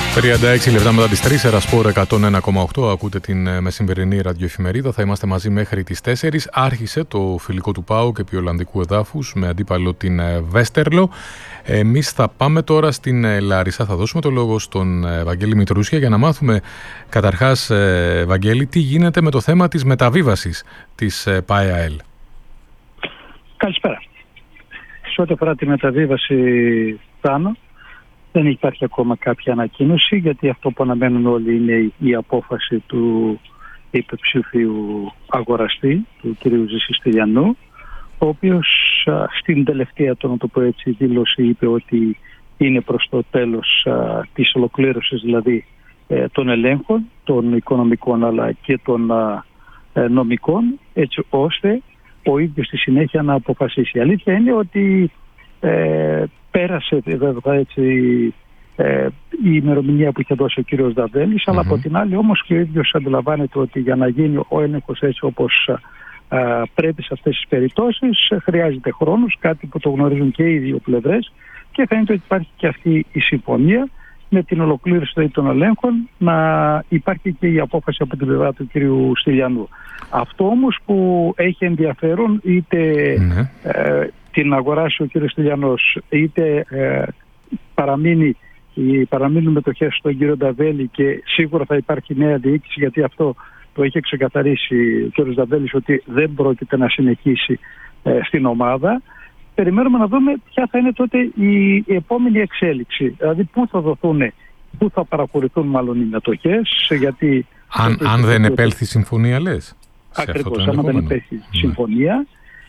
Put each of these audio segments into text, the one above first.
36 λεπτά μετά τις 3, Ερασπόρ 101,8. Ακούτε την μεσημβερινή ραδιοεφημερίδα. Θα είμαστε μαζί μέχρι τις 4. Άρχισε το φιλικό του ΠΑΟΚ επί Ολλανδικού εδάφους με αντίπαλο την Βέστερλο. Εμείς θα πάμε τώρα στην Λάρισα. Θα δώσουμε το λόγο στον Βαγγέλη Μητρούσια για να μάθουμε καταρχάς, Βαγγέλη, τι γίνεται με το θέμα της μεταβίβασης της ΠΑΕΑΕΛ. Καλησπέρα. Σε ό,τι αφορά τη μεταβίβαση πάνω, δεν υπάρχει ακόμα κάποια ανακοίνωση, γιατί αυτό που αναμένουν όλοι είναι η απόφαση του υποψήφιου αγοραστή, του κ. Ζήση Στυλιανού, ο οποίος στην τελευταία, το να το πω έτσι, δήλωση είπε ότι είναι προς το τέλος της ολοκλήρωσης, δηλαδή των ελέγχων, των οικονομικών αλλά και των νομικών, έτσι ώστε ο ίδιος στη συνέχεια να αποφασίσει. Η αλήθεια είναι ότι πέρασε βέβαια έτσι η ημερομηνία που είχε δώσει ο κύριος Δαβέλης, αλλά από την άλλη όμως και ο ίδιος αντιλαμβάνεται ότι για να γίνει ο έλεγχος έτσι όπως πρέπει σε αυτές τις περιπτώσεις χρειάζεται χρόνος, κάτι που το γνωρίζουν και οι δύο πλευρές, και φαίνεται ότι υπάρχει και αυτή η συμφωνία με την ολοκλήρωση των ελέγχων να υπάρχει και η απόφαση από την πλευρά του κύριου Στυλιανού. Αυτό όμως που έχει ενδιαφέρον, είτε την αγοράσει ο κύριος Στυλιανός, είτε παραμείνουν μετοχές στον κύριο Νταβέλη, και σίγουρα θα υπάρχει νέα διοίκηση, γιατί αυτό το είχε ξεκαθαρίσει ο κύριος Νταβέλης ότι δεν πρόκειται να συνεχίσει στην ομάδα. Περιμένουμε να δούμε ποια θα είναι τότε η επόμενη εξέλιξη, δηλαδή πού θα δοθούν, πού θα παραχωρηθούν μάλλον οι μετοχές, γιατί αν δεν επέλθει συμφωνία, λες. Ακριβώς, αν δεν επέλθει συμφωνία,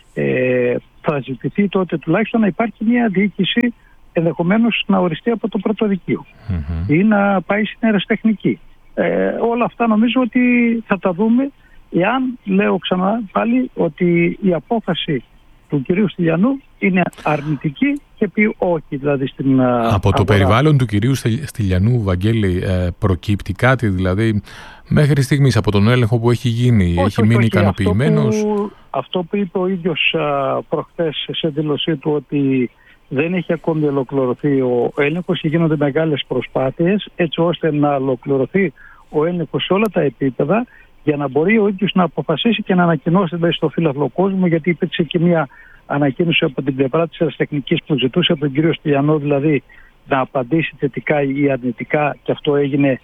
θα ζητηθεί τότε τουλάχιστον να υπάρχει μια διοίκηση, ενδεχομένως να οριστεί από το πρωτοδικείο ή να πάει στην αεραστεχνική. Όλα αυτά νομίζω ότι θα τα δούμε, εάν, λέω ξανά πάλι, ότι η απόφαση του κυρίου Στυλιανού είναι αρνητική και πει όχι, δηλαδή στην από το περιβάλλον του κυρίου Στυλιανού, Βαγγέλη, προκύπτει κάτι, δηλαδή μέχρι στιγμής από τον έλεγχο που έχει γίνει? Έχει μείνει ικανοποιημένος? Αυτό που είπε ο ίδιος προχθές σε δήλωσή του, ότι δεν έχει ακόμη ολοκληρωθεί ο έλεγχος και γίνονται μεγάλες προσπάθειες έτσι ώστε να ολοκληρωθεί ο έλεγχος σε όλα τα επίπεδα, για να μπορεί ο ίδιος να αποφασίσει και να ανακοινώσει δηλαδή στο φύλαθλο κόσμο, γιατί υπήρξε και μια ανακοίνωση από την πλευρά της αεραστεχνικής που ζητούσε από τον κύριο Στυλιανό δηλαδή να απαντήσει θετικά ή αρνητικά, και αυτό έγινε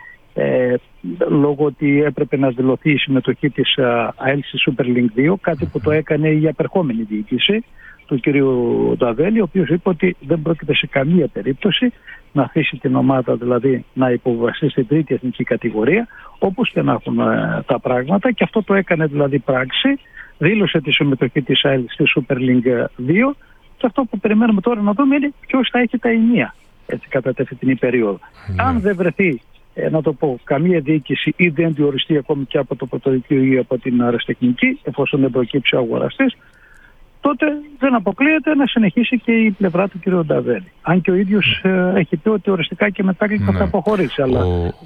λόγω ότι έπρεπε να δηλωθεί η συμμετοχή της ΑΕΛ στη Super League 2, κάτι που το έκανε η απερχόμενη διοίκηση του κύριου Νταβέλη, ο οποίος είπε ότι δεν πρόκειται σε καμία περίπτωση να αφήσει την ομάδα δηλαδή να υποβιβαστεί στην τρίτη εθνική κατηγορία, όπως και να έχουν τα πράγματα, και αυτό το έκανε δηλαδή πράξη. Δήλωσε τη συμμετοχή της ΑΕΛ στη Super League 2, και αυτό που περιμένουμε τώρα να δούμε είναι ποιος θα έχει τα ενία έτσι κατά αυτή περίοδο. Αν δεν βρεθεί, να το πω, καμία διοίκηση ή δεν διοριστεί ακόμη και από το πρωτοδικείο ή από την αεραστεχνική, εφόσον δεν προκύψει ο αγοραστής, τότε δεν αποκλείεται να συνεχίσει και η πλευρά του κ. Νταβέλη. Αν και ο ίδιος έχει πει ότι οριστικά και μετά θα αποχωρήσει. Αλλά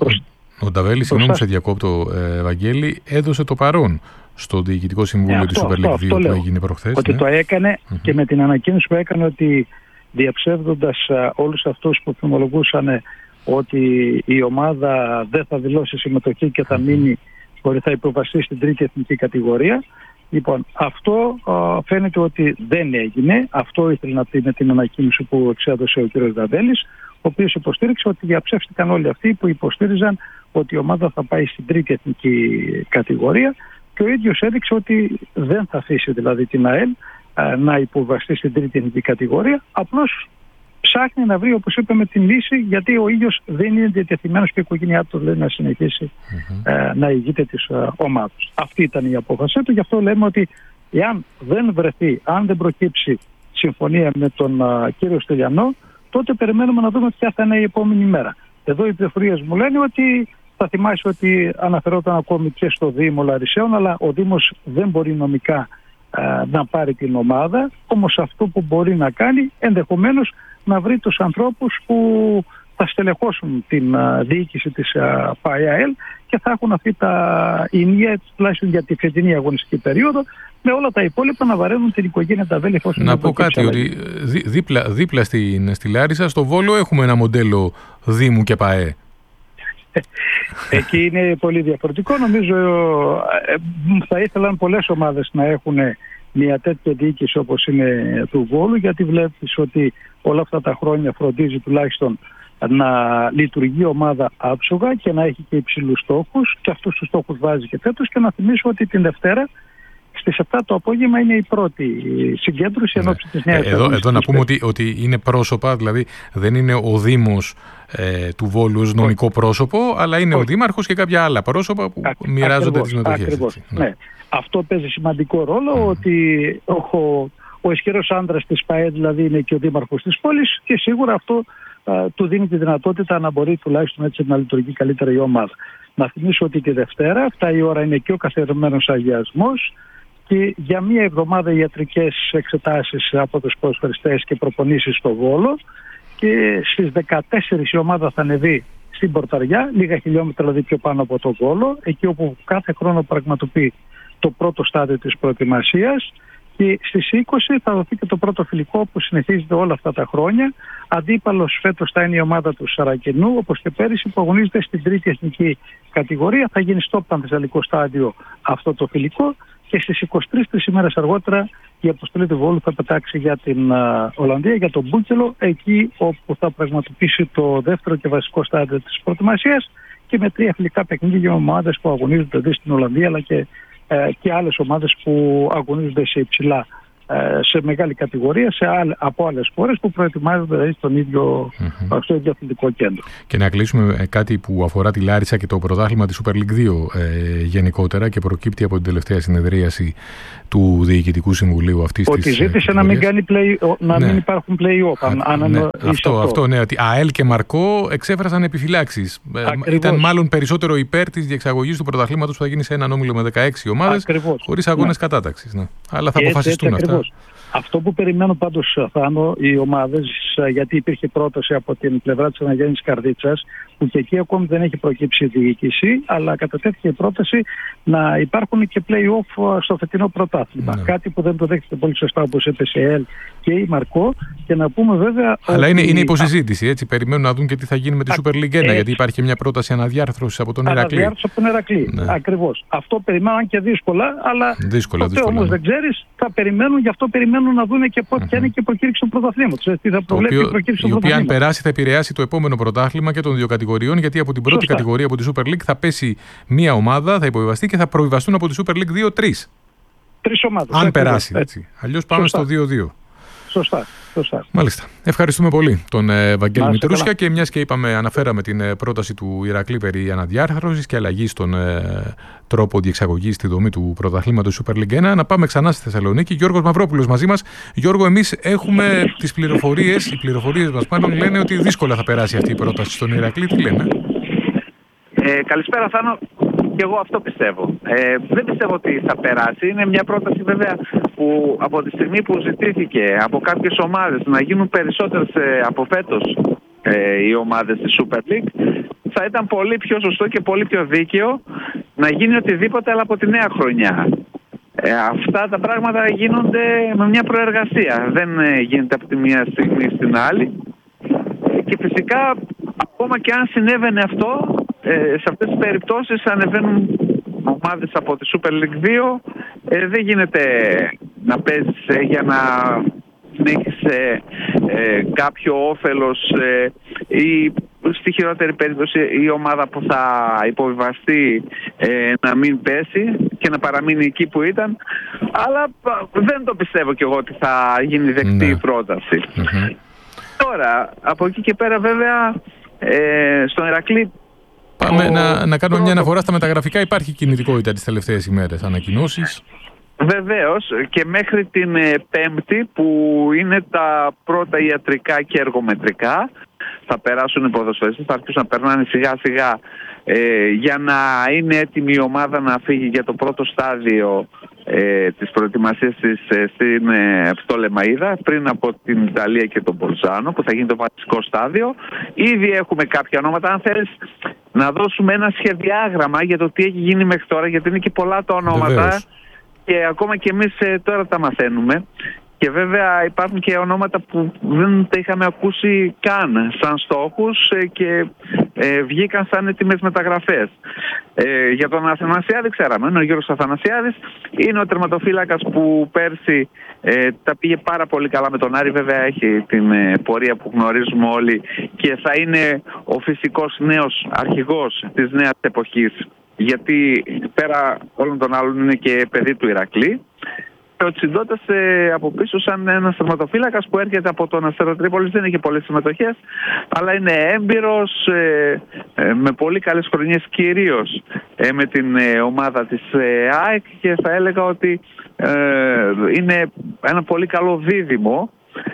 ο Νταβέλη, συγγνώμη σε διακόπτω, Βαγγέλη, έδωσε το παρόν στο Διοικητικό Συμβούλιο της Super League 2 που έγινε προχθές. Ότι το έκανε και με την ανακοίνωση που έκανε, ότι διαψεύδοντας όλους αυτούς που θυμολογούσαν ότι η ομάδα δεν θα δηλώσει συμμετοχή και θα μείνει, θα υποβαστεί στην τρίτη εθνική κατηγορία. Λοιπόν, αυτό φαίνεται ότι δεν έγινε. Αυτό ήθελε να πει με την ανακοίνωση που εξέδωσε ο κ. Νταβέλης, ο οποίος υποστήριξε ότι διαψεύστηκαν όλοι αυτοί που υποστήριζαν ότι η ομάδα θα πάει στην τρίτη εθνική κατηγορία, και ο ίδιος έδειξε ότι δεν θα αφήσει δηλαδή την ΑΕΛ να υποβαστεί στην τρίτη εθνική κατηγορία. Απλώς ψάχνει να βρει, όπως είπαμε, την λύση, γιατί ο ίδιος δεν είναι διατεθειμένος και η οικογένειά του λέει να συνεχίσει να ηγείται της ομάδας. Αυτή ήταν η απόφαση του, γι' αυτό λέμε ότι εάν δεν βρεθεί, αν δεν προκύψει συμφωνία με τον κύριο Στυλιανό, τότε περιμένουμε να δούμε ποια θα είναι η επόμενη μέρα. Εδώ οι πληροφορίες μου λένε ότι θα θυμάσαι ότι αναφερόταν ακόμη και στο Δήμο Λαρισαίων, αλλά ο Δήμος δεν μπορεί νομικά να πάρει την ομάδα, όμως αυτό που μπορεί να κάνει ενδεχομένως να βρει τους ανθρώπους που θα στελεχώσουν την διοίκηση της ΠΑΕΑΕΛ και θα έχουν αυτή τα ενία τουλάχιστον για τη φετινή αγωνιστική περίοδο, με όλα τα υπόλοιπα να βαραίνουν την οικογένεια Νταβέλη. Να πω κάτι, ότι δίπλα στη Λάρισα, στο Βόλο, έχουμε ένα μοντέλο Δήμου και ΠΑΕ. Εκεί είναι πολύ διαφορετικό. Νομίζω θα ήθελαν πολλές ομάδες να έχουν μια τέτοια διοίκηση όπως είναι του Βόλου, γιατί βλέπεις ότι όλα αυτά τα χρόνια φροντίζει τουλάχιστον να λειτουργεί η ομάδα άψογα και να έχει και υψηλούς στόχους, και αυτούς τους στόχους βάζει και φέτος. Και να θυμίσω ότι την Δευτέρα στις 7 το απόγευμα είναι η πρώτη συγκέντρωση ενόψει της νέας. Εδώ να πούμε ότι είναι πρόσωπα, δηλαδή δεν είναι ο Δήμος του Βόλου ως νομικό πρόσωπο, αλλά είναι ο Δήμαρχος και κάποια άλλα πρόσωπα που μοιράζονται τις μετοχές. Ακριβώς, ναι. Αυτό παίζει σημαντικό ρόλο, ότι ο ισχυρός άντρας της ΠΑΕ δηλαδή είναι και ο Δήμαρχος της πόλης, και σίγουρα αυτό του δίνει τη δυνατότητα να μπορεί τουλάχιστον έτσι να λειτουργεί καλύτερα η ομάδα. Να θυμίσω ότι τη Δευτέρα, 7 η ώρα, είναι και ο καθιερωμένος αγιασμός, και για μία εβδομάδα ιατρικές εξετάσεις από τους ποδοσφαιριστές και προπονήσεις στο Βόλο, και στις 14 η ομάδα θα ανεβεί στην Πορταριά, λίγα χιλιόμετρα δηλαδή πιο πάνω από το Βόλο, εκεί όπου κάθε χρόνο πραγματοποιεί το πρώτο στάδιο της προετοιμασίας, και στις 20 θα δοθεί και το πρώτο φιλικό που συνηθίζεται όλα αυτά τα χρόνια. Αντίπαλος φέτος θα είναι η ομάδα του Σαρακινού, όπως και πέρυσι, που αγωνίζεται στην τρίτη εθνική κατηγορία. Θα γίνει στο πανθεσσαλικό στάδιο αυτό το φιλικό, και στις 23, 3 ημέρες αργότερα, η αποστολή του Βόλου θα πετάξει για την Ολλανδία, για τον Μπούκελο, εκεί όπου θα πραγματοποιήσει το δεύτερο και βασικό στάδιο της προετοιμασίας, και με 3 φιλικά παιχνίδια για ομάδες που αγωνίζονται δηλαδή στην Ολλανδία, αλλά και άλλες ομάδες που αγωνίζονται σε υψηλά, σε μεγάλη κατηγορία, από άλλες χώρες που προετοιμάζονται δηλαδή στο ίδιο αθλητικό κέντρο. Και να κλείσουμε κάτι που αφορά τη Λάρισα και το πρωτάθλημα της Super League 2 γενικότερα, και προκύπτει από την τελευταία συνεδρίαση του Διοικητικού Συμβουλίου αυτής της. Ότι ζήτησε να μην, μην υπάρχουν play-off. Αυτό, ναι, ότι ΑΕΛ και Μαρκό εξέφρασαν επιφυλάξεις. Ήταν μάλλον περισσότερο υπέρ της διεξαγωγής του πρωταθλήματος που θα γίνει σε έναν όμιλο με 16 ομάδες, χωρίς αγώνες κατάταξης. Ναι. Αλλά θα αποφασιστούν αυτά. Αυτό που περιμένω πάντως, Θάνο, οι ομάδες, γιατί υπήρχε πρόταση από την πλευρά της Αναγέννης Καρδίτσας, που και εκεί ακόμη δεν έχει προκύψει διοίκηση, αλλά κατατέθηκε η πρόταση να υπάρχουν και play-off στο φετινό πρωτάθλημα. Ναι. Κάτι που δεν το δέχεται πολύ σωστά, όπως είπε η ΕΛ και η Μαρκό. Και να πούμε βέβαια. Αλλά είναι υποσυζήτηση, έτσι. Περιμένουν να δουν και τι θα γίνει με τη Super League 1, γιατί υπάρχει και μια πρόταση αναδιάρθρωσης από τον Ηρακλή. Αναδιάρθρωση από τον Ηρακλή. Ναι. Ακριβώς. Αυτό περιμέναν και δύσκολα, αλλά δύσκολα, όμως δεν ξέρεις, θα περιμένουν, γι' αυτό περιμένουν να δουν και ποια είναι και η προκήρυξη του πρωταθλήματος. Η οποία, αν περάσει, θα επηρεάσει το επόμενο πρωτάθλημα και των δύο κατηγοριών, γιατί από την πρώτη κατηγορία, από τη Super League, θα πέσει μία ομάδα, θα υποβιβαστεί, και θα προβιβαστούν από τη Super League 2 3. 3 ομάδες. Αν περάσει. Αλλιώς πάμε στο 2-2. Σωστά. Μάλιστα. Ευχαριστούμε πολύ τον Βαγγέλη Μητρούσια, και μιας και αναφέραμε την πρόταση του Ηρακλή περί αναδιάρθρωσης και αλλαγής στον τρόπο διεξαγωγής στη δομή του πρωταθλήματος Super League 1, να πάμε ξανά στη Θεσσαλονίκη. Γιώργος Μαυρόπουλος μαζί μας. Γιώργο, εμείς έχουμε τις πληροφορίες, οι πληροφορίες μας μάλλον λένε ότι δύσκολα θα περάσει αυτή η πρόταση στον Ηρακλή. Τι λένε? Καλησπέρα, Θάνο. Και εγώ αυτό πιστεύω. Δεν πιστεύω ότι θα περάσει. Είναι μια πρόταση βέβαια που από τη στιγμή που ζητήθηκε από κάποιες ομάδες να γίνουν περισσότερες από φέτος οι ομάδες της Super League, θα ήταν πολύ πιο σωστό και πολύ πιο δίκαιο να γίνει οτιδήποτε, αλλά από τη νέα χρονιά. Αυτά τα πράγματα γίνονται με μια προεργασία. Δεν γίνεται από τη μία στιγμή στην άλλη. Και φυσικά ακόμα και αν συνέβαινε αυτό, σε αυτές τις περιπτώσεις ανεβαίνουν ομάδες από τη Super League 2. Δεν γίνεται να παίζεις για να έχεις κάποιο όφελος, ή στη χειρότερη περίπτωση η ομάδα που θα υποβιβαστεί να μην πέσει και να παραμείνει εκεί που ήταν. Αλλά δεν το πιστεύω κι εγώ ότι θα γίνει δεκτή η πρόταση. Τώρα, από εκεί και πέρα βέβαια, στον Ηρακλή πάμε να κάνουμε μια αναφορά στα μεταγραφικά. Υπάρχει κινητικότητα τις τελευταίες ημέρες, ανακοινώσεις. Βεβαίως, και μέχρι την Πέμπτη που είναι τα πρώτα ιατρικά και εργομετρικά, θα περάσουν οι ποδοσφαιριστές, θα αρχίσουν να περνάνε σιγά σιγά για να είναι έτοιμη η ομάδα να φύγει για το πρώτο στάδιο της προετοιμασίας της στο Λεμαΐδα, πριν από την Ιταλία και τον Πολζάνο, που θα γίνει το βασικό στάδιο. Ήδη έχουμε κάποια ονόματα. Αν θέλεις να δώσουμε ένα σχεδιάγραμμα για το τι έχει γίνει μέχρι τώρα, γιατί είναι και πολλά τα ονόματα. Βεβαίως. Και ακόμα και εμείς τώρα τα μαθαίνουμε. Και βέβαια υπάρχουν και ονόματα που δεν τα είχαμε ακούσει καν σαν στόχους, και βγήκαν σαν έτοιμες μεταγραφές. Για τον Αθανασιάδη ξέραμε, ο Γιώργος Αθανασιάδης είναι ο τερματοφύλακας που πέρσι τα πήγε πάρα πολύ καλά με τον Άρη. Βέβαια έχει την πορεία που γνωρίζουμε όλοι και θα είναι ο φυσικός νέος αρχηγός της νέας εποχής, γιατί πέρα όλων των άλλων είναι και παιδί του Ηρακλή. Ο Τσιντώτας από πίσω σαν ένας τερματοφύλακας που έρχεται από τον Αστέρα Τρίπολης, δεν έχει πολλές συμμετοχές, αλλά είναι έμπειρος, με πολύ καλές χρονιές, κυρίως με την ομάδα της ΑΕΚ, και θα έλεγα ότι είναι ένα πολύ καλό δίδυμο.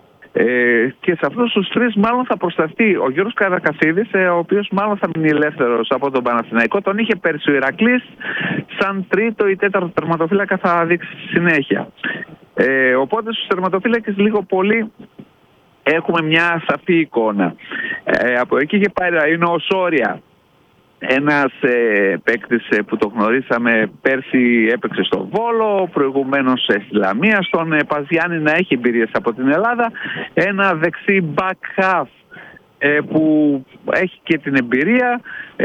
Και σε αυτούς τους τρεις μάλλον θα προσταθεί ο Γιώργος Καρακασίδης, ο οποίος μάλλον θα μείνει ελεύθερος από τον Παναθηναϊκό. Τον είχε πέρσι ο Ηρακλής σαν τρίτο ή τέταρτο τερματοφύλακα, θα δείξει συνέχεια. Οπότε στους τερματοφύλακες λίγο πολύ έχουμε μια σαφή εικόνα. Από εκεί και πέρα είναι ο Σόρια, ένας παίκτης που το γνωρίσαμε πέρσι, έπαιξε στο Βόλο, προηγουμένως στη Λαμία, στον Παζιάννη να έχει εμπειρίες από την Ελλάδα. Ένα δεξί back half που έχει και την εμπειρία.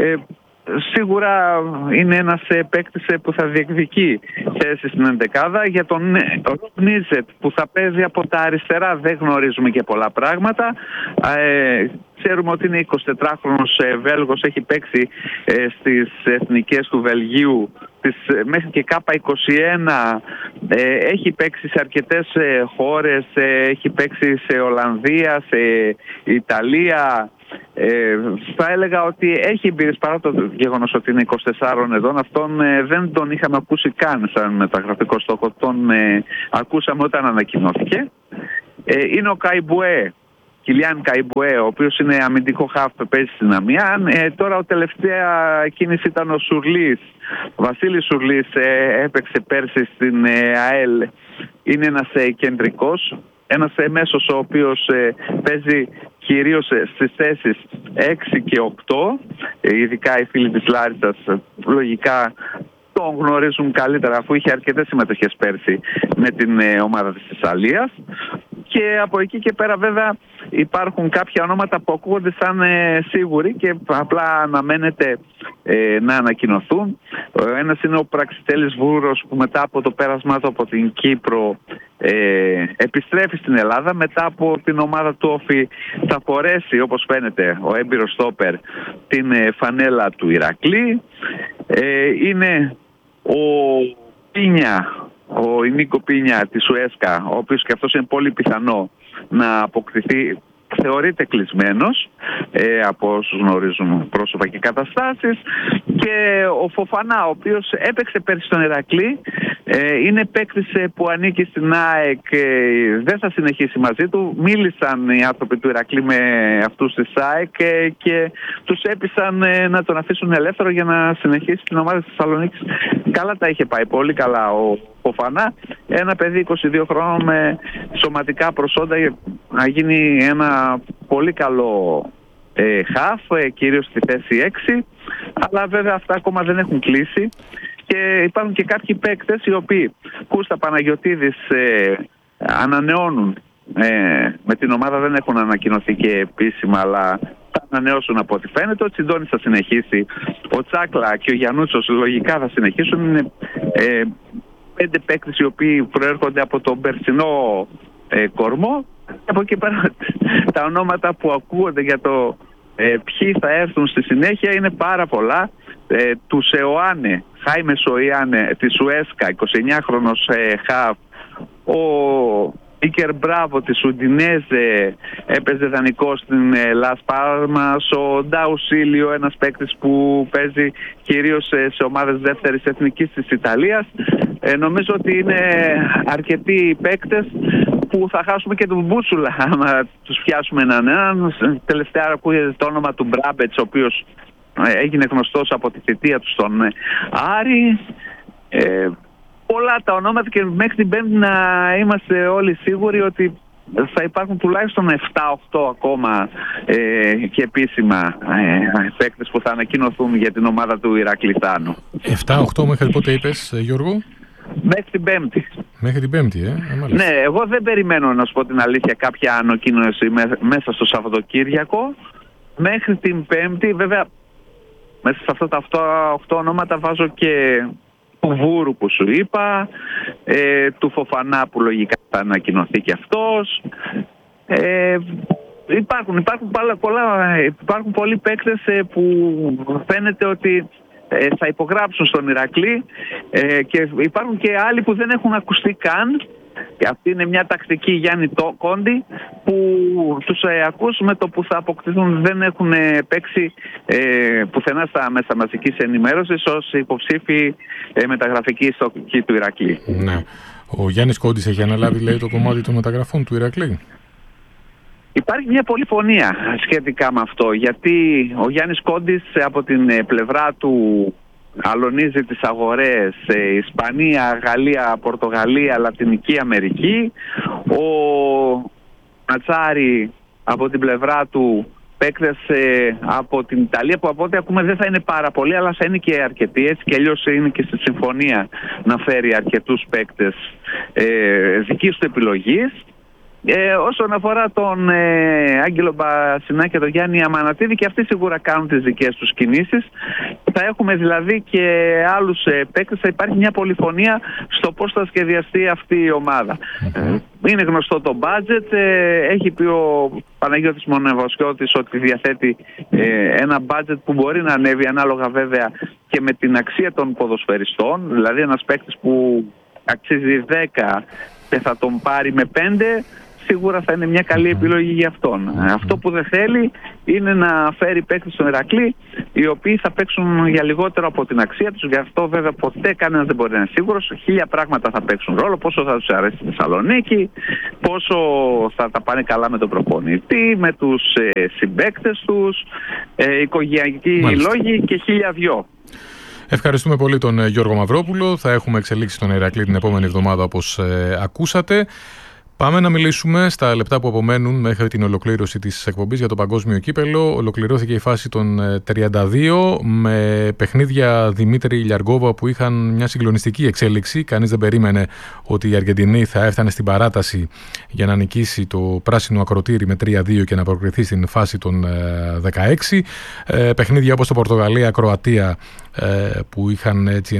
Σίγουρα είναι ένας παίκτης που θα διεκδικεί θέση στην ενδεκάδα. Για τον Νίζετ που θα παίζει από τα αριστερά δεν γνωρίζουμε και πολλά πράγματα. Ξέρουμε ότι είναι 24χρονος Βέλγος, έχει παίξει στις εθνικές του Βελγίου μέχρι και K21, έχει παίξει σε αρκετές χώρες, έχει παίξει σε Ολλανδία, σε Ιταλία. Θα έλεγα ότι έχει εμπειρίες, παρά το γεγονός ότι είναι 24 ετών. Αυτόν δεν τον είχαμε ακούσει καν σαν μεταγραφικό στόχο, τον ακούσαμε όταν ανακοινώθηκε. Είναι ο Καϊμπουέ, Κιλιάν Καϊμπουέ, ο οποίος είναι αμυντικό χαφ, παίζει στην Αμιάν. Τώρα ο τελευταία κίνηση ήταν ο Σουρλής. Ο Βασίλης Σουρλής έπαιξε πέρσι στην ΑΕΛ. Είναι ένας κεντρικός, ένας μέσος ο οποίος παίζει κυρίως στις θέσεις 6 και 8. Ειδικά οι φίλοι της Λάρισσας λογικά τον γνωρίζουν καλύτερα, αφού είχε αρκετές συμμετοχές πέρσι με την ομάδα της Θεσσαλίας. Και από εκεί και πέρα βέβαια υπάρχουν κάποια ονόματα που ακούγονται σαν σίγουροι και απλά αναμένεται να ανακοινωθούν. Ένας είναι ο Πραξιτέλης Βούρος, που μετά από το πέρασμά του από την Κύπρο επιστρέφει στην Ελλάδα. Μετά από την ομάδα του Όφη θα φορέσει, όπως φαίνεται, ο έμπειρος στόπερ την φανέλα του Ηρακλή. Είναι ο Πίνια, ο Νίκο Πίνια της Ουέσκα, ο οποίος και αυτός είναι πολύ πιθανό να αποκτηθεί. Θεωρείται κλεισμένος από όσους γνωρίζουν πρόσωπα και καταστάσεις. Και ο Φοφανά, ο οποίος έπαιξε πέρσι στον Ηρακλή, είναι παίκτης που ανήκει στην ΑΕΚ, δεν θα συνεχίσει μαζί του. Μίλησαν οι άνθρωποι του Ηρακλή με αυτούς της ΑΕΚ και τους έπεισαν να τον αφήσουν ελεύθερο για να συνεχίσει την ομάδα της Θεσσαλονίκης. Καλά τα είχε πάει, πολύ καλά ο Φοφανά. Ένα παιδί 22 χρόνων με σωματικά προσόντα να γίνει ένα πολύ καλό χαφ, κυρίως στη θέση 6. Αλλά βέβαια αυτά ακόμα δεν έχουν κλείσει. Και υπάρχουν και κάποιοι παίκτες οι οποίοι, Κούστα Παναγιωτίδης, ανανεώνουν με την ομάδα, δεν έχουν ανακοινωθεί και επίσημα, αλλά θα ανανεώσουν από ό,τι φαίνεται. Ο Τσιντώνης θα συνεχίσει, ο Τσάκλα και ο Γιαννούτσος λογικά θα συνεχίσουν. Είναι 5 παίκτες οι οποίοι προέρχονται από τον περσινό κορμό. Από εκεί πέρα τα ονόματα που ακούγονται για το ποιοι θα έρθουν στη συνέχεια είναι πάρα πολλά. Του Σεοάνε, Χάιμε Σοϊάνε της Ουέσκα, 29χρονος χαφ. Ο Ίκερ Μπράβο της Ουντινέζε έπαιζε δανεικό στην Λας Πάλμας. Ο Ντάου Σίλιο, ένας παίκτης που παίζει κυρίως σε ομάδες δεύτερης εθνικής της Ιταλίας. Νομίζω ότι είναι αρκετοί παίκτες που θα χάσουμε και τον Μπούτσουλα άμα τους πιάσουμε έναν. Τελευταία ακούγεται το όνομα του Μπράμπετς, ο οποίος έγινε γνωστός από τη θητεία του στον Άρη. Πολλά τα ονόματα και μέχρι την Πέμπτη να είμαστε όλοι σίγουροι ότι θα υπάρχουν τουλάχιστον 7-8 ακόμα και επίσημα παίκτες που θα ανακοινωθούν για την ομάδα του Ηρακλητάνου. 7-8 μέχρι πότε είπες, Γιώργο? Μέχρι την Πέμπτη. Μέχρι την Πέμπτη, Ναι, εγώ δεν περιμένω, να σου πω την αλήθεια, κάποια ανακοίνωση μέσα στο Σαββατοκύριακο. μέχρι την Πέμπτη, βέβαια μέσα σε αυτά τα 8 ονόματα βάζω και του Βούρου που σου είπα, του Φοφανά που λογικά θα ανακοινωθεί και αυτός. Υπάρχουν πολλοί παίκτες που φαίνεται ότι θα υπογράψουν στον Ηρακλή, και υπάρχουν και άλλοι που δεν έχουν ακουστεί καν. Και αυτή είναι μια τακτική Γιάννη Κόντι, που τους ακούς με το που θα αποκτηθούν, δεν έχουν παίξει πουθενά στα μέσα μαζικής ενημέρωσης ως υποψήφοι μεταγραφική στόχοι του Ηρακλή. Ναι. Ο Γιάννης Κόντης έχει αναλάβει, λέει, το κομμάτι των μεταγραφών του Ηρακλή. Υπάρχει μια πολυφωνία σχετικά με αυτό, γιατί ο Γιάννης Κόντης από την πλευρά του αλωνίζει τις αγορές Ισπανία, Γαλλία, Πορτογαλία, Λατινική Αμερική. Ο Ματσάρη από την πλευρά του παίκτες από την Ιταλία, που από ό,τι ακούμε δεν θα είναι πάρα πολλοί, αλλά θα είναι και αρκετοί, έτσι και αλλιώς είναι και στη συμφωνία να φέρει αρκετούς παίκτες δικής του επιλογής. Όσον αφορά τον Άγγελο Μπασινά και τον Γιάννη Αμανατίδη, και αυτοί σίγουρα κάνουν τις δικές τους κινήσεις. Θα έχουμε δηλαδή και άλλους παίκτες, θα υπάρχει μια πολυφωνία στο πώς θα σχεδιαστεί αυτή η ομάδα. Είναι γνωστό το budget, έχει πει ο Παναγιώτης Μονεβασιώτης ότι διαθέτει ένα budget που μπορεί να ανέβει ανάλογα βέβαια και με την αξία των ποδοσφαιριστών, δηλαδή ένας παίκτης που αξίζει 10 και θα τον πάρει με 5, σίγουρα θα είναι μια καλή επιλογή για αυτόν. Αυτό που δεν θέλει είναι να φέρει παίκτες στον Ηρακλή οι οποίοι θα παίξουν για λιγότερο από την αξία τους. Γι' αυτό βέβαια ποτέ κανένας δεν μπορεί να είναι σίγουρος. 1000 πράγματα θα παίξουν ρόλο. Πόσο θα τους αρέσει στη Θεσσαλονίκη, πόσο θα τα πάνε καλά με τον προπονητή, με τους συμπαίκτες τους, οικογενειακοί λόγοι και 1002. Ευχαριστούμε πολύ τον Γιώργο Μαυρόπουλο. Θα έχουμε εξελίξει τον Ηρακλή την επόμενη εβδομάδα, όπως ακούσατε. Πάμε να μιλήσουμε στα λεπτά που απομένουν μέχρι την ολοκλήρωση της εκπομπής για το παγκόσμιο κύπελο. Ολοκληρώθηκε η φάση των 32 με παιχνίδια Δημήτρη Λιαργόβα που είχαν μια συγκλονιστική εξέλιξη. Κανείς δεν περίμενε ότι η Αργεντινή θα έφτανε στην παράταση για να νικήσει το πράσινο ακροτήρι με 3-2 και να προκριθεί στην φάση των 16. Παιχνίδια όπως το Πορτογαλία-Κροατία που είχαν έτσι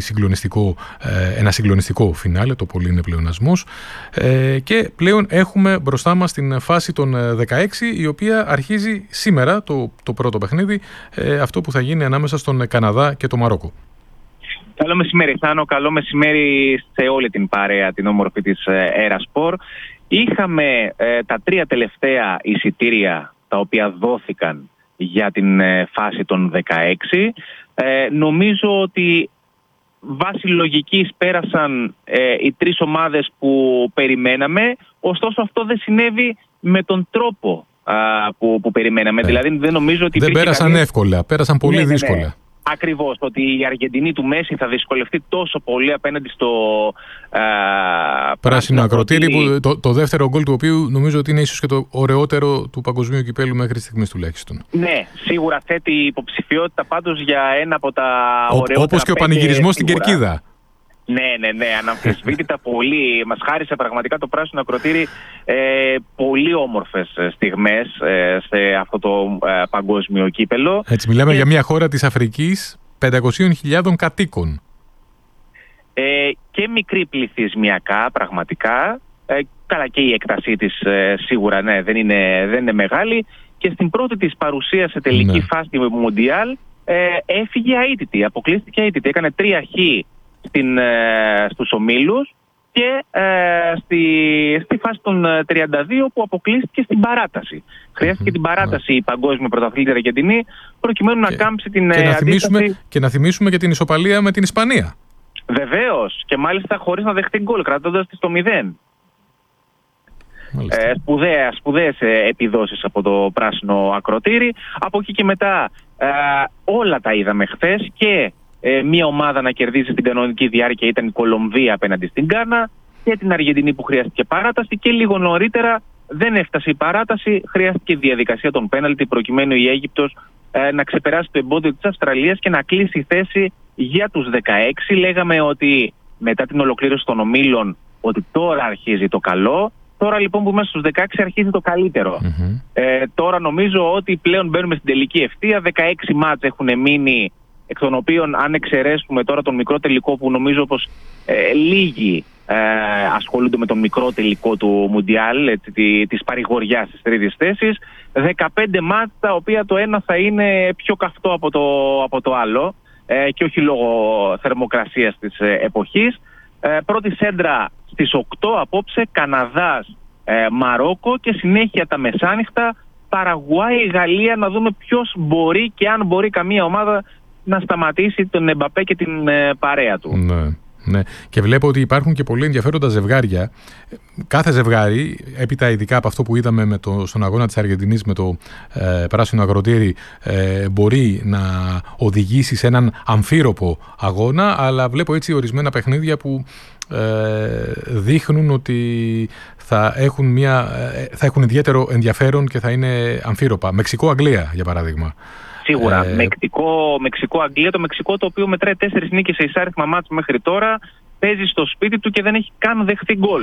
ένα συγκλονιστικό φινάλε, το πολύ είναι πλεονασμός. Και πλέον έχουμε μπροστά μας την φάση των 16, η οποία αρχίζει σήμερα το πρώτο παιχνίδι, αυτό που θα γίνει ανάμεσα στον Καναδά και το Μαρόκο. Καλό μεσημέρι Θάνο, καλό μεσημέρι σε όλη την παρέα, την όμορφη της Aerosport. Είχαμε τα 3 τελευταία εισιτήρια τα οποία δόθηκαν για την φάση των 16. Νομίζω ότι βάσει λογικής πέρασαν οι 3 ομάδες που περιμέναμε, ωστόσο αυτό δεν συνέβη με τον τρόπο που περιμέναμε. Δηλαδή δεν νομίζω ότι δεν πέρασαν εύκολα, πέρασαν πολύ δύσκολα. Ναι. Ακριβώς, ότι η Αργεντινή του Μέση θα δυσκολευτεί τόσο πολύ απέναντι στο πράσινο ακροτήρι, που το δεύτερο γκολ του οποίου νομίζω ότι είναι ίσως και το ωραιότερο του παγκοσμίου κυπέλου μέχρι στιγμής τουλάχιστον. Ναι, σίγουρα θέτει υποψηφιότητα πάντως για ένα από τα ωραιότερα. Όπως και ο πανηγυρισμός στην Κερκίδα. Ναι, αναμφισβήτητα πολύ. Μας χάρισε πραγματικά το πράσινο ακροτήρι πολύ όμορφες στιγμές σε αυτό το παγκόσμιο κύπελο. Έτσι, μιλάμε για μια χώρα της Αφρικής 500.000 κατοίκων. Και μικρή πληθυσμιακά πραγματικά. Καλά, και η έκτασή της σίγουρα δεν είναι μεγάλη. Και στην πρώτη της παρουσία σε τελική φάση του Μουντιάλ έφυγε αίτητη, αποκλείστηκε αίτητη. Έκανε 3-χ στους ομίλους και στη φάση των 32 που αποκλείστηκε στην παράταση. Χρειάστηκε την παράταση η παγκόσμια πρωταθλήτρια Αργεντινή προκειμένου να κάμψει την αντίσταση. Και να θυμίσουμε και την ισοπαλία με την Ισπανία. Βεβαίως, και μάλιστα χωρίς να δεχτεί γκολ, κρατώντας τη στο 0. Σπουδαίες επιδόσεις από το πράσινο ακροτήρι. Από εκεί και μετά όλα τα είδαμε χθες, και μια ομάδα να κερδίζει στην κανονική διάρκεια ήταν η Κολομβία απέναντι στην Γκάνα, και την Αργεντινή που χρειάστηκε παράταση, και λίγο νωρίτερα δεν έφτασε η παράταση, χρειάστηκε η διαδικασία των πέναλτι προκειμένου η Αίγυπτος να ξεπεράσει το εμπόδιο της Αυστραλίας και να κλείσει θέση για τους 16. Λέγαμε ότι μετά την ολοκλήρωση των ομίλων ότι τώρα αρχίζει το καλό. τώρα λοιπόν που είμαστε στους 16 αρχίζει το καλύτερο. Τώρα νομίζω ότι πλέον μπαίνουμε στην τελική ευθεία. 16 μάτς έχουν μείνει, εκ των οποίων αν εξαιρέσουμε τώρα τον μικρό τελικό που νομίζω πως λίγοι ασχολούνται με τον μικρό τελικό του Μουντιάλ, της παρηγοριάς της τρίτης θέσης. 15 μάτς τα οποία το ένα θα είναι πιο καυτό από το άλλο και όχι λόγω θερμοκρασίας της εποχής. Πρώτη σέντρα στις 8 απόψε, Καναδάς, Μαρόκο, και συνέχεια τα μεσάνυχτα Παραγουάη, Γαλλία, να δούμε ποιος μπορεί και αν μπορεί καμία ομάδα να σταματήσει τον Εμπαπέ και την παρέα του. Ναι. Και βλέπω ότι υπάρχουν και πολύ ενδιαφέροντα ζευγάρια. Κάθε ζευγάρι, έπειτα ειδικά από αυτό που είδαμε στον αγώνα της Αργεντινής με το πράσινο αγροτήρι, μπορεί να οδηγήσει σε έναν αμφίροπο αγώνα, αλλά βλέπω έτσι ορισμένα παιχνίδια που δείχνουν ότι θα έχουν ιδιαίτερο ενδιαφέρον και θα είναι αμφίροπα. Μεξικό-Αγγλία, για παράδειγμα. Σίγουρα. Μεξικό-Αγγλία. Το Μεξικό, το οποίο μετράει 4 νίκες σε εισάριθμα μάτς μέχρι τώρα, παίζει στο σπίτι του και δεν έχει καν δεχθεί γκολ.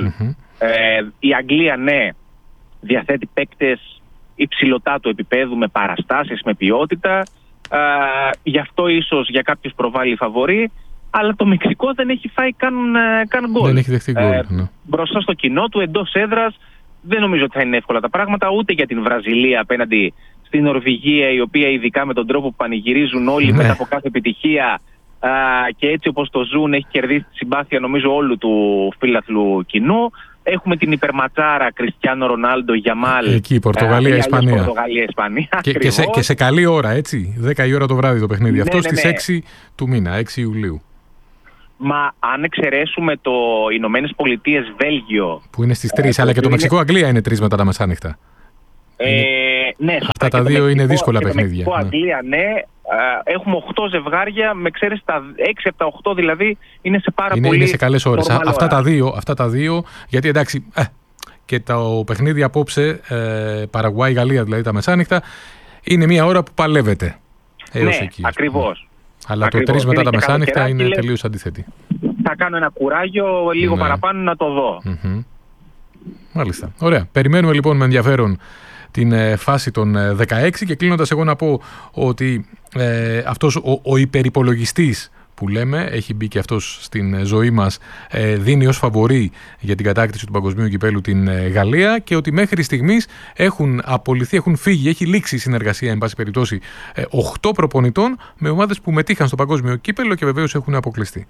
Η Αγγλία, ναι, διαθέτει παίκτες υψηλωτά του επίπεδου, με παραστάσεις, με ποιότητα. Γι' αυτό ίσως για κάποιους προβάλλει φαβορί. Αλλά το Μεξικό δεν έχει φάει καν γκολ. Δεν έχει δεχθεί γκολ. Μπροστά στο κοινό του, εντός έδρας, δεν νομίζω ότι θα είναι εύκολα τα πράγματα, ούτε για την Βραζιλία απέναντι στην Νορβηγία, η οποία ειδικά με τον τρόπο που πανηγυρίζουν όλοι μετά από κάθε επιτυχία και έτσι όπως το ζουν, έχει κερδίσει τη συμπάθεια νομίζω όλου του φίλαθλου κοινού. Έχουμε την υπερματσάρα Κριστιάνο Ρονάλντο, Γιαμάλ. Εκεί, Πορτογαλία-Ισπανία. Πορτογαλία-Ισπανία. Και σε καλή ώρα, έτσι. 10 η ώρα το βράδυ το παιχνίδι. Αυτό στις 6 του μήνα, 6 Ιουλίου. Μα αν εξαιρέσουμε το Ηνωμένες Πολιτείες Βέλγιο, που είναι στις 3, αλλά και το Μεξικό-Αγγλία είναι 3 μετά τα μεσάνυχτα. Ναι, αυτά τα δύο είναι δύσκολα παιχνίδια. Το Μεξικό-Αγγλία, ναι. Έχουμε 8 ζευγάρια, με ξέρεις τα 6 από τα 8 δηλαδή είναι σε πάρα πολύ. Είναι σε καλές ώρες. Αυτά τα δύο, γιατί εντάξει, και το παιχνίδι απόψε, Παραγουάη-Γαλλία, δηλαδή τα μεσάνυχτα, είναι μια ώρα που παλεύεται. Έως εκεί. Ακριβώς. Αλλά το 3 μετά τα μεσάνυχτα είναι τελείως αντίθετη. Θα κάνω ένα κουράγιο λίγο παραπάνω να το δω. Μάλιστα. Ωραία. Περιμένουμε λοιπόν με ενδιαφέρον την φάση των 16 και κλείνοντας εγώ να πω ότι αυτός ο υπερυπολογιστής που λέμε, έχει μπει και αυτός στην ζωή μας, δίνει ως φαβορί για την κατάκτηση του παγκοσμίου κυπέλου την Γαλλία και ότι μέχρι στιγμής έχουν απολυθεί, έχουν φύγει, έχει λήξει η συνεργασία εν πάση περιπτώσει 8 προπονητών με ομάδες που μετήχαν στο παγκόσμιο κύπελο και βεβαίως έχουν αποκλειστεί.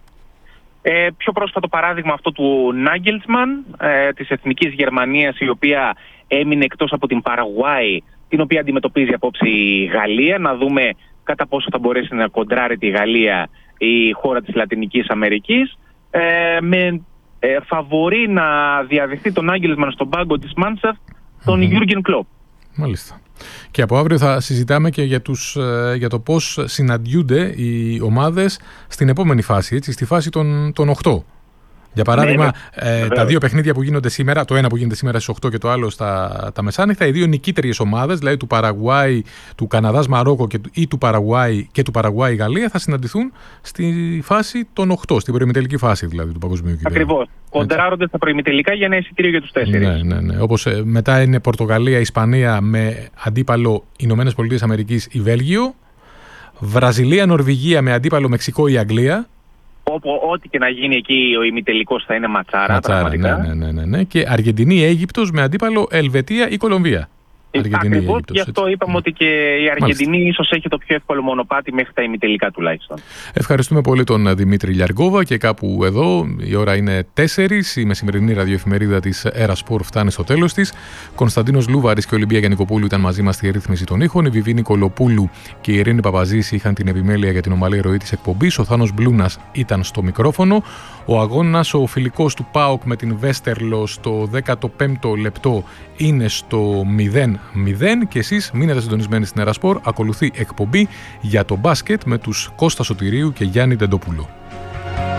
Πιο πρόσφατο παράδειγμα αυτό του Νάγκελσμαν, της Εθνικής Γερμανίας, η οποία έμεινε εκτός από την Παραγουάη, την οποία αντιμετωπίζει απόψε η Γαλλία. Να δούμε κατά πόσο θα μπορέσει να κοντράρει τη Γαλλία, η χώρα της Λατινικής Αμερικής, με φαβορί να διαδεχθεί τον Νάγκελσμαν στον πάγκο της Μάνσαφτ, τον Γιούργεν Κλοπ. Μάλιστα. Και από αύριο θα συζητάμε και για το πώς συναντιούνται οι ομάδες στην επόμενη φάση, έτσι, στη φάση των 8. Για παράδειγμα, τα δύο παιχνίδια που γίνονται σήμερα, το ένα που γίνεται σήμερα στις 8 και το άλλο τα μεσάνυχτα, οι δύο νικήτριες ομάδες, δηλαδή του Παραγουάη, του Καναδάς Μαρόκο ή του Παραγουάη και του Παραγουάη Γαλλία, θα συναντηθούν στη φάση των 8, στην προημιτελική φάση δηλαδή του παγκοσμίου κυπέλλου. Ακριβώς. Κοντράρονται στα προημιτελικά για ένα εισιτήριο για τους 4. Ναι. Όπως μετά είναι Πορτογαλία, Ισπανία με αντίπαλο Ηνωμένες Πολιτείες Αμερικής ή Βέλγιο, Βραζιλία, Νορβηγία με αντίπαλο Μεξικό ή Αγγλία. Ό,τι και να γίνει εκεί, ο ημιτελικός θα είναι ματσάρα πραγματικά. Ναι. Και Αργεντινή, Αίγυπτος με αντίπαλο Ελβετία ή Κολομβία. Ακριβώς, γι' αυτό είπαμε ότι και η Αργεντινή ίσως έχει το πιο εύκολο μονοπάτι μέχρι τα ημιτελικά τουλάχιστον. Ευχαριστούμε πολύ τον Δημήτρη Λιαργκόβα και κάπου εδώ η ώρα είναι 4. Η μεσημερινή ραδιοεφημερίδα της Ερασπορ φτάνει στο τέλος της. Κωνσταντίνος Λούβαρης και η Ολυμπία Γιαννικοπούλου ήταν μαζί μας στη ρύθμιση των ήχων. Η Βιβί Νικολοπούλου και η Ειρήνη Παπαζήση είχαν την επιμέλεια για την ομαλή ροή της εκπομπής. Ο Θάνος Μπλούνας ήταν στο μικρόφωνο. Ο αγώνας, ο φιλικός του ΠΑΟΚ με την Βέστερλο στο 15ο λεπτό είναι στο 0-0 και εσείς μείνετε συντονισμένοι στην Ερασπορ. Ακολουθεί εκπομπή για το μπάσκετ με τους Κώστα Σωτηρίου και Γιάννη Τεντοπούλου.